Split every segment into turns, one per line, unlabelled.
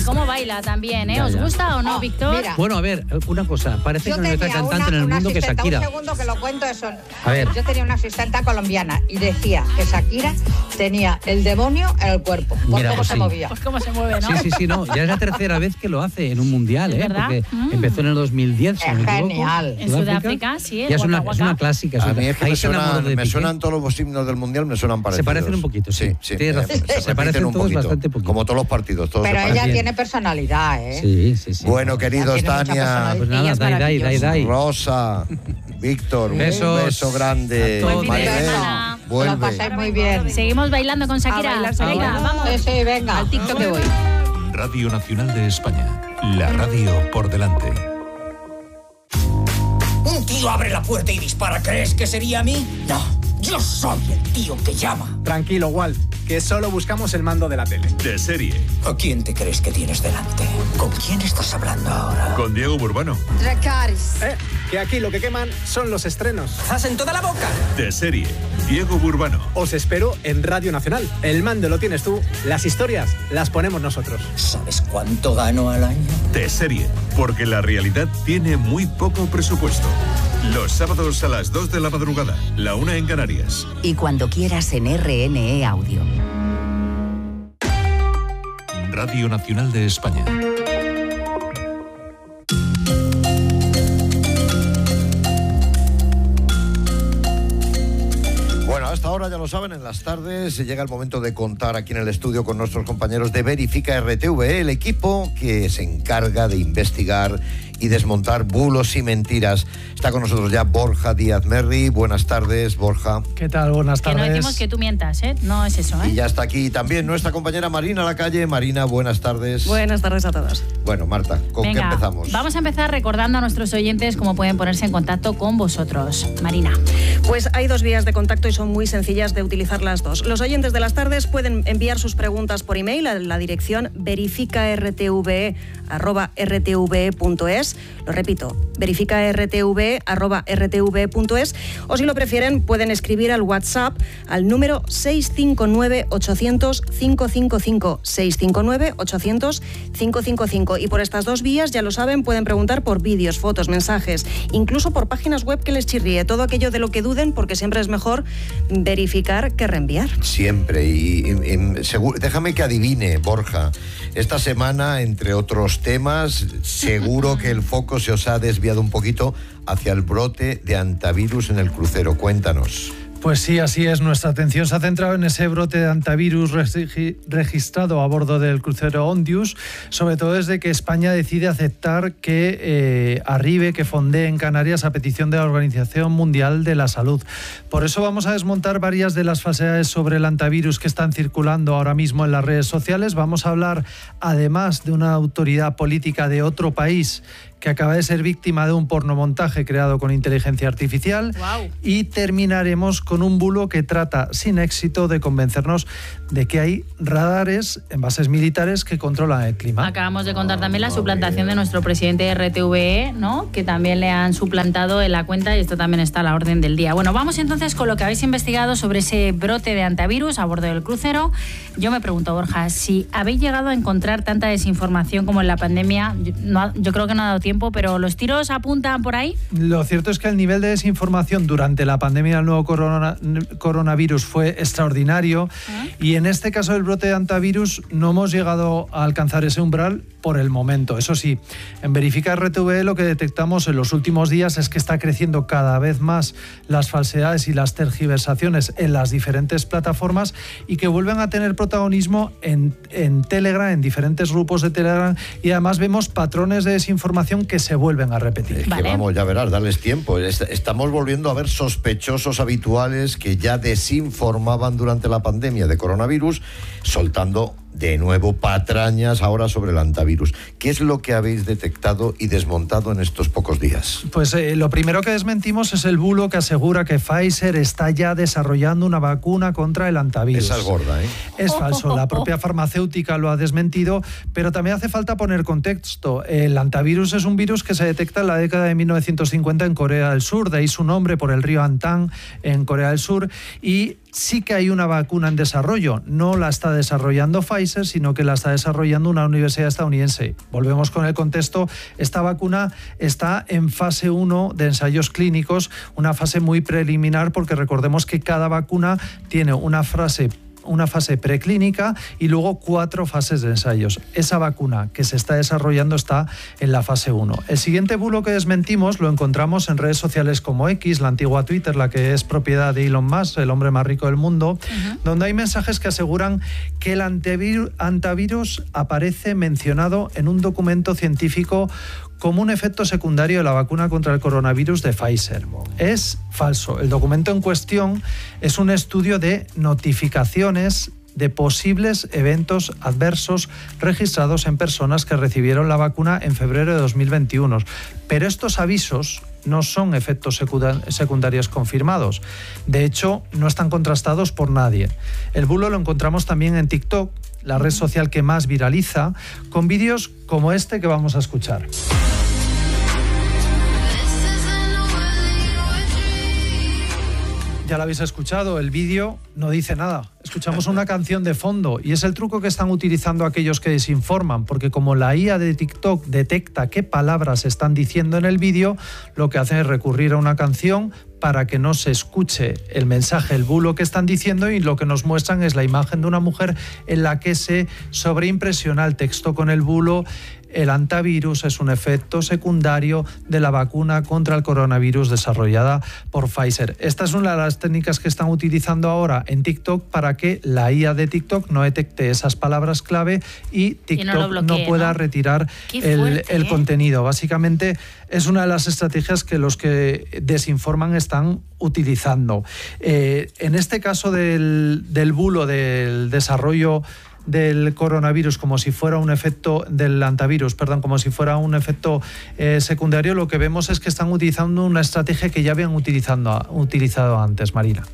cómo baila también, ¿eh? ¿Os gusta o no, Víctor?
Mira.
Bueno, a ver, una cosa. Parece que no hay otra cantante en el mundo que Shakira.
Un segundo que lo cuento eso.
A ver.
Yo tenía una asistenta colombiana y decía que Shakira tenía el demonio en el cuerpo. Por
Mira,
cómo
pues
se
sí.
movía.
Pues cómo se mueve, ¿no?
Sí, no. Ya es la tercera vez que lo hace en un mundial,
¿Es verdad?
Porque empezó en el 2010, si no me equivoco.
Genial.
En Sudáfrica, sí,
Ya es una
Waka.
clásica.
A mí es que
Ahí se enamoró de
me
Piqué.
suenan todos los himnos del mundial, me suenan parecidos.
Se parecen un poquito, sí. Tienes razón. Se parecen
un
todos
poquito,
bastante poquito.
como todos los partidos. Todos
Pero
se
ella
parecen.
tiene personalidad, ¿eh?
Sí.
Bueno, queridos,
tiene mucha
Tania,
Pues
Ella
nada,
es
dai.
Rosa, Víctor,
Besos.
un beso grande.
A todos.
Buen fin de
Maribel,
semana.
Lo
vuelve.
pasáis muy bien.
Seguimos bailando con Shakira.
A bailar, Shakira.
Venga, vamos.
Sí, venga.
Al TikTok que voy.
Radio Nacional de España. La radio por delante.
Un tío abre la puerta y dispara. ¿Crees que sería a mí? No, yo soy el tío que llama.
Tranquilo, Walt, que solo buscamos el mando de la tele.
De serie.
¿A quién te crees que tienes delante? ¿Con quién estás hablando ahora?
Con Diego Burbano.
Que aquí lo que queman son los estrenos.
¡Zas en toda la boca!
De serie. Diego Burbano.
Os espero en Radio Nacional. El mando lo tienes tú, las historias las ponemos nosotros.
¿Sabes cuánto gano al año?
De serie. Porque la realidad tiene muy poco presupuesto. Los sábados a las 2 de la madrugada. La 1 en Canarias.
Y cuando quieras en RNE Audio.
Radio Nacional de España.
Bueno, hasta ahora ya lo saben, en las tardes llega el momento de contar aquí en el estudio con nuestros compañeros de Verifica RTV, el equipo que se encarga de investigar y desmontar bulos y mentiras. Está con nosotros ya Borja Díaz Merri. Buenas tardes, Borja.
¿Qué tal? Buenas
Que
tardes.
no decimos que tú mientas, ¿eh? No es eso, ¿eh?
Y ya está aquí también nuestra compañera Marina Lacalle. Marina, buenas tardes.
Buenas tardes a todos.
Bueno, Marta, ¿con
Venga,
qué empezamos?
Vamos a empezar recordando a nuestros oyentes cómo pueden ponerse en contacto con vosotros. Marina.
Pues hay dos vías de contacto y son muy sencillas de utilizar las dos. Los oyentes de las tardes pueden enviar sus preguntas por email a la dirección verificartve@rtve.es. Lo repito, verificartve@rtve.es, o si lo prefieren pueden escribir al WhatsApp al número 659 800 555 659 800 555, y por estas dos vías, ya lo saben, pueden preguntar por vídeos, fotos, mensajes, incluso por páginas web que les chirríe, todo aquello de lo que duden, porque siempre es mejor verificar que reenviar.
Siempre, y déjame que adivine, Borja. Esta semana, entre otros temas, seguro que el foco se os ha desviado un poquito hacia el brote de antivirus en el crucero. Cuéntanos.
Pues sí, así es. Nuestra atención se ha centrado en ese brote de antivirus registrado a bordo del crucero Ondius, sobre todo desde que España decide aceptar que arribe, que fondee en Canarias a petición de la Organización Mundial de la Salud. Por eso vamos a desmontar varias de las falsedades sobre el antivirus que están circulando ahora mismo en las redes sociales. Vamos a hablar, además, de una autoridad política de otro país que acaba de ser víctima de un pornomontaje creado con inteligencia artificial.
Wow.
Y terminaremos con un bulo que trata sin éxito de convencernos de que hay radares en bases militares que controlan el clima.
Acabamos de contar también la suplantación de nuestro presidente de RTVE, ¿no? Que también le han suplantado en la cuenta, y esto también está a la orden del día. Bueno, vamos entonces con lo que habéis investigado sobre ese brote de antivirus a bordo del crucero. Yo me pregunto, Borja, si habéis llegado a encontrar tanta desinformación como en la pandemia, yo creo que no ha dado tiempo, pero ¿los tiros apuntan por ahí?
Lo cierto es que el nivel de desinformación durante la pandemia del nuevo coronavirus fue extraordinario, y en este caso del brote de antivirus no hemos llegado a alcanzar ese umbral por el momento. Eso sí, en Verifica RTV lo que detectamos en los últimos días es que está creciendo cada vez más las falsedades y las tergiversaciones en las diferentes plataformas, y que vuelven a tener protagonismo en Telegram, en diferentes grupos de Telegram, y además vemos patrones de desinformación que se vuelven a repetir.
Es que vamos, ya verás, darles tiempo. Estamos volviendo a ver sospechosos habituales que ya desinformaban durante la pandemia de coronavirus, soltando de nuevo patrañas ahora sobre el antivirus. ¿Qué es lo que habéis detectado y desmontado en estos pocos días?
Pues lo primero que desmentimos es el bulo que asegura que Pfizer está ya desarrollando una vacuna contra el antivirus.
Esa es gorda, ¿eh?
Es falso, la propia farmacéutica lo ha desmentido, pero también hace falta poner contexto. El antivirus es un virus que se detecta en la década de 1950 en Corea del Sur, de ahí su nombre, por el río Antang en Corea del Sur, y sí que hay una vacuna en desarrollo. No la está desarrollando Pfizer, sino que la está desarrollando una universidad estadounidense. Volvemos con el contexto. Esta vacuna está en fase 1 de ensayos clínicos, una fase muy preliminar, porque recordemos que cada vacuna tiene una fase preclínica y luego 4 fases de ensayos. Esa vacuna que se está desarrollando está en la fase 1. El siguiente bulo que desmentimos lo encontramos en redes sociales como X, la antigua Twitter, la que es propiedad de Elon Musk, el hombre más rico del mundo, donde hay mensajes que aseguran que el antivirus aparece mencionado en un documento científico como un efecto secundario de la vacuna contra el coronavirus de Pfizer. Es falso. El documento en cuestión es un estudio de notificaciones de posibles eventos adversos registrados en personas que recibieron la vacuna en febrero de 2021. Pero estos avisos no son efectos secundarios confirmados. De hecho, no están contrastados por nadie. El bulo lo encontramos también en TikTok, la red social que más viraliza, con vídeos como este que vamos a escuchar. Ya lo habéis escuchado, el vídeo no dice nada. Escuchamos una canción de fondo y es el truco que están utilizando aquellos que desinforman, porque como la IA de TikTok detecta qué palabras están diciendo en el vídeo, lo que hacen es recurrir a una canción para que no se escuche el mensaje, el bulo que están diciendo, y lo que nos muestran es la imagen de una mujer en la que se sobreimpresiona el texto con el bulo. El antivirus es un efecto secundario de la vacuna contra el coronavirus desarrollada por Pfizer. Esta es una de las técnicas que están utilizando ahora en TikTok para que la IA de TikTok no detecte esas palabras clave y TikTok no pueda retirar el contenido. Básicamente es una de las estrategias que los que desinforman están utilizando. En este caso del bulo del desarrollo del coronavirus como si fuera un efecto del antivirus, como si fuera un efecto secundario, lo que vemos es que están utilizando una estrategia que ya habían utilizado antes, Marina.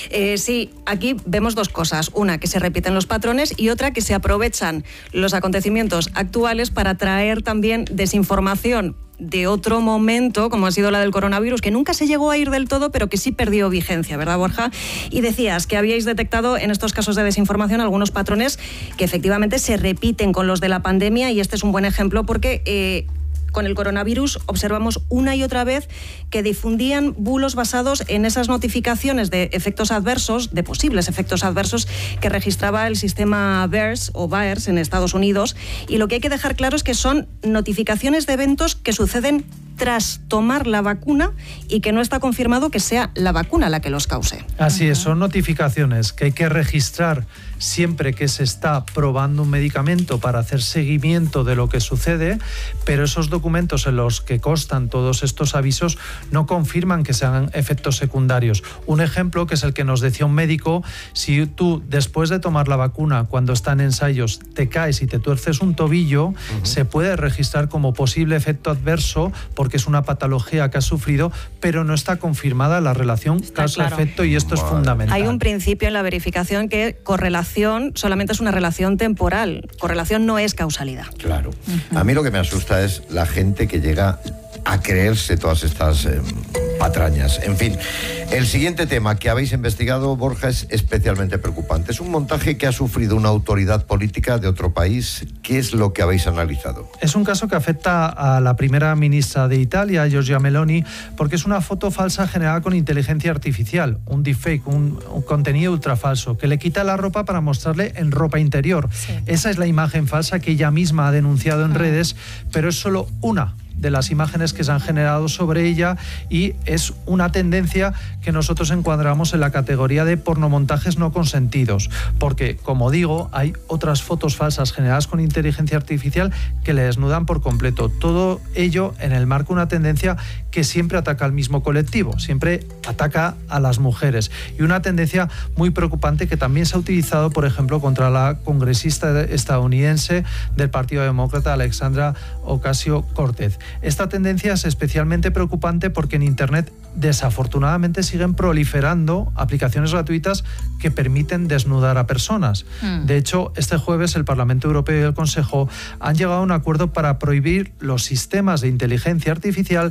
Sí, aquí vemos dos cosas. Una, que se repiten los patrones, y otra, que se aprovechan los acontecimientos actuales para traer también desinformación de otro momento, como ha sido la del coronavirus, que nunca se llegó a ir del todo, pero que sí perdió vigencia, ¿verdad, Borja? Y decías que habíais detectado en estos casos de desinformación algunos patrones que efectivamente se repiten con los de la pandemia, y este es un buen ejemplo porque con el coronavirus observamos una y otra vez que difundían bulos basados en esas notificaciones de efectos adversos, de posibles efectos adversos que registraba el sistema VAERS en Estados Unidos. Y lo que hay que dejar claro es que son notificaciones de eventos que suceden tras tomar la vacuna y que no está confirmado que sea la vacuna la que los cause.
Así es, son notificaciones que hay que registrar siempre que se está probando un medicamento para hacer seguimiento de lo que sucede, pero esos documentos en los que constan todos estos avisos no confirman que sean efectos secundarios. Un ejemplo, que es el que nos decía un médico: si tú después de tomar la vacuna, cuando está en ensayos, te caes y te tuerces un tobillo, se puede registrar como posible efecto adverso porque es una patología que has sufrido, pero no está confirmada la relación causa-efecto, y esto es fundamental.
Hay un principio en la verificación que correlación solamente es una relación temporal, correlación no es causalidad.
Claro. A mí lo que me asusta es la gente que llega a creerse todas estas patrañas. En fin, el siguiente tema que habéis investigado, Borja, es especialmente preocupante. Es un montaje que ha sufrido una autoridad política de otro país. ¿Qué es lo que habéis analizado?
Es un caso que afecta a la primera ministra de Italia, Giorgia Meloni, porque es una foto falsa generada con inteligencia artificial, un deepfake, un contenido ultrafalso, que le quita la ropa para mostrarle en ropa interior. Sí. Esa es la imagen falsa que ella misma ha denunciado en redes, pero es solo una de las imágenes que se han generado sobre ella, y es una tendencia que nosotros encuadramos en la categoría de pornomontajes no consentidos, porque, como digo, hay otras fotos falsas generadas con inteligencia artificial que le desnudan por completo. Todo ello en el marco de una tendencia que siempre ataca al mismo colectivo, siempre ataca a las mujeres, y una tendencia muy preocupante que también se ha utilizado, por ejemplo, contra la congresista estadounidense del Partido Demócrata, Alexandra Ocasio-Cortez. Esta tendencia es especialmente preocupante porque en Internet desafortunadamente siguen proliferando aplicaciones gratuitas que permiten desnudar a personas. De hecho, este jueves el Parlamento Europeo y el Consejo han llegado a un acuerdo para prohibir los sistemas de inteligencia artificial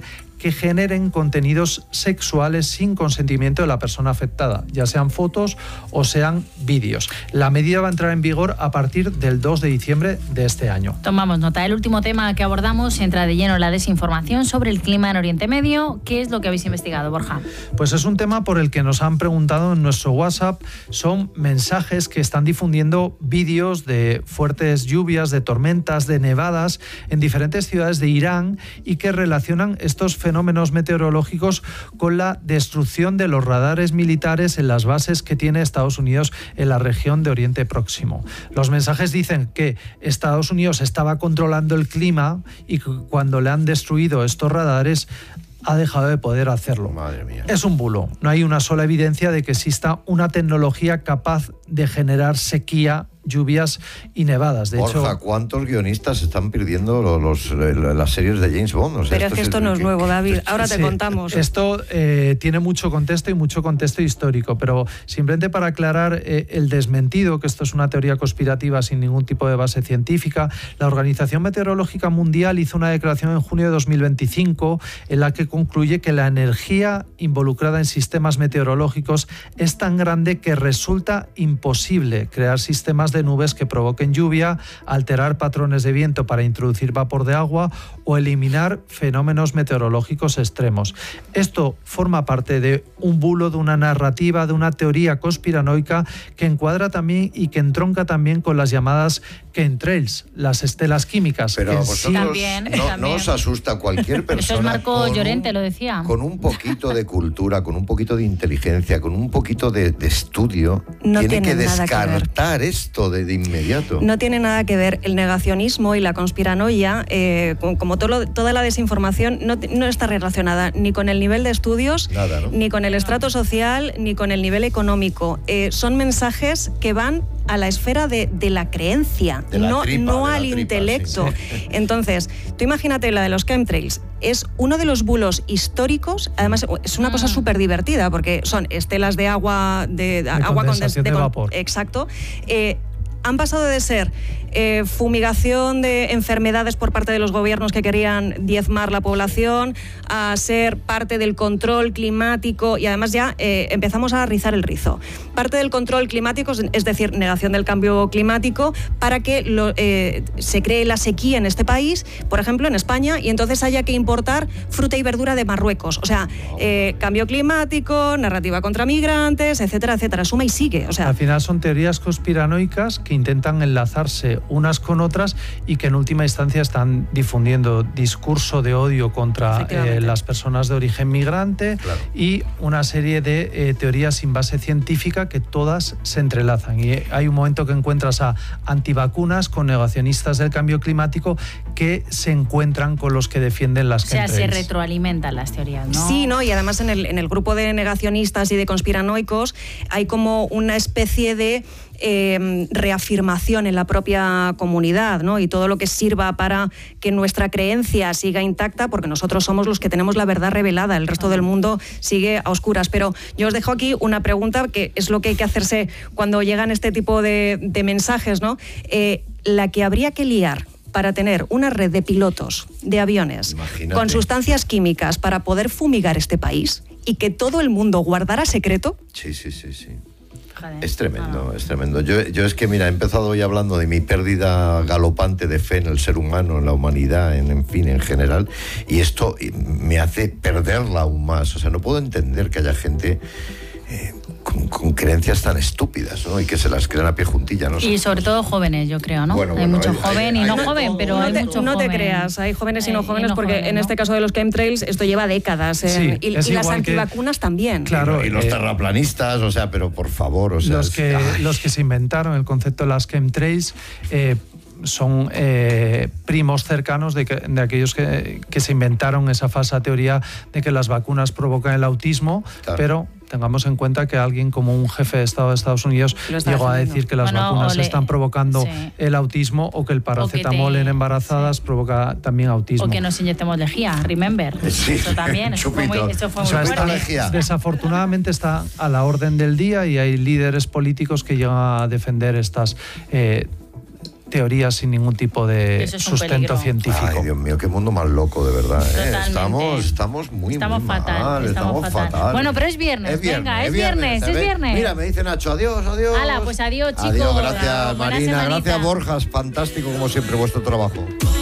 que generen contenidos sexuales sin consentimiento de la persona afectada, ya sean fotos o sean vídeos. La medida va a entrar en vigor a partir del 2 de diciembre de este año.
Tomamos nota. El último tema que abordamos entra de lleno en la desinformación sobre el clima en Oriente Medio. ¿Qué es lo que habéis investigado, Borja?
Pues es un tema por el que nos han preguntado en nuestro WhatsApp. Son mensajes que están difundiendo vídeos de fuertes lluvias, de tormentas, de nevadas en diferentes ciudades de Irán y que relacionan estos fenómenos meteorológicos con la destrucción de los radares militares en las bases que tiene Estados Unidos en la región de Oriente Próximo. Los mensajes dicen que Estados Unidos estaba controlando el clima y que cuando le han destruido estos radares ha dejado de poder hacerlo.
Madre mía.
Es un bulo. No hay una sola evidencia de que exista una tecnología capaz de generar sequía, lluvias y nevadas. De
Borja,
hecho,
¿cuántos guionistas están perdiendo las series de James Bond? O sea,
pero es que esto no es nuevo, David. Ahora te
sí,
contamos.
Esto tiene mucho contexto y mucho contexto histórico, pero simplemente para aclarar el desmentido, que esto es una teoría conspirativa sin ningún tipo de base científica, la Organización Meteorológica Mundial hizo una declaración en junio de 2025 en la que concluye que la energía involucrada en sistemas meteorológicos es tan grande que resulta imposible crear sistemas de nubes que provoquen lluvia, alterar patrones de viento para introducir vapor de agua o eliminar fenómenos meteorológicos extremos. Esto forma parte de un bulo, de una narrativa, de una teoría conspiranoica que encuadra también y que entronca también con las llamadas chemtrails, las estelas químicas.
Pero a vosotros
También.
no os asusta cualquier persona.
Eso es Marco Llorente, lo decía.
Con un poquito de cultura, con un poquito de inteligencia, con un poquito de estudio,
No
tiene que
tiene nada que
descartar esto de inmediato.
No tiene nada que ver. El negacionismo y la conspiranoia, como toda la desinformación, no está relacionada ni con el nivel de estudios,
Nada, ¿no?
ni con el estrato social, ni con el nivel económico. Son mensajes que van a la esfera de la creencia, no al intelecto.
Sí.
Entonces, tú imagínate la de los chemtrails. Es uno de los bulos históricos, además es una cosa súper divertida porque son estelas de agua, de agua
condensación de vapor.
Exacto. Han pasado de ser fumigación de enfermedades por parte de los gobiernos que querían diezmar la población a ser parte del control climático y además ya empezamos a rizar el rizo. Parte del control climático, es decir, negación del cambio climático para que se cree la sequía en este país, por ejemplo en España, y entonces haya que importar fruta y verdura de Marruecos. O sea, cambio climático, narrativa contra migrantes, etcétera, etcétera. Suma y sigue. O sea,
al final son teorías conspiranoicas que intentan enlazarse unas con otras y que en última instancia están difundiendo discurso de odio contra las personas de origen migrante, claro, y una serie de teorías sin base científica que todas se entrelazan. Y hay un momento que encuentras a antivacunas con negacionistas del cambio climático que se encuentran con los que defienden las chemtrails.
O sea, se retroalimentan las teorías, ¿no?
Sí, ¿no? Y además en el grupo de negacionistas y de conspiranoicos hay como una especie de reafirmación en la propia comunidad, ¿no? Y todo lo que sirva para que nuestra creencia siga intacta, porque nosotros somos los que tenemos la verdad revelada, el resto del mundo sigue a oscuras. Pero yo os dejo aquí una pregunta que es lo que hay que hacerse cuando llegan este tipo de mensajes, ¿no? La que habría que liar para tener una red de pilotos de aviones, imagínate, con sustancias químicas para poder fumigar este país y que todo el mundo guardara secreto.
Sí. Es tremendo, es tremendo. Yo es que, mira, he empezado hoy hablando de mi pérdida galopante de fe en el ser humano, en la humanidad, en fin, en general, y esto me hace perderla aún más. O sea, no puedo entender que haya gente con creencias tan estúpidas, ¿no? Y que se las crean a pie juntilla, ¿no?
Y sobre todo jóvenes, yo creo, ¿no? Hay mucho joven y no joven, pero hay mucho joven.
No te creas, hay jóvenes y no jóvenes, porque en este caso de los chemtrails esto lleva décadas.
Sí,
y las antivacunas también.
Claro,
y los terraplanistas, o sea, pero por favor, o sea...
Los que se inventaron el concepto de las chemtrails son primos cercanos de aquellos que se inventaron esa falsa teoría de que las vacunas provocan el autismo, claro, pero tengamos en cuenta que alguien como un jefe de Estado de Estados Unidos llegó a decir que las vacunas están provocando el autismo, o que el paracetamol en embarazadas provoca también autismo.
O que nos inyectemos lejía, remember. Sí, eso también, eso fue muy fuerte.
Desafortunadamente está a la orden del día y hay líderes políticos que llegan a defender estas teorías sin ningún tipo de sustento científico.
Ay, Dios mío, qué mundo más loco, de verdad. Estamos muy
fatal.
mal, estamos fatal.
Bueno, pero es viernes. Venga, es viernes.
Mira, me dice Nacho, adiós.
Hala, pues adiós, chicos.
Adiós, gracias Marina, gracias Borjas, fantástico como siempre vuestro trabajo.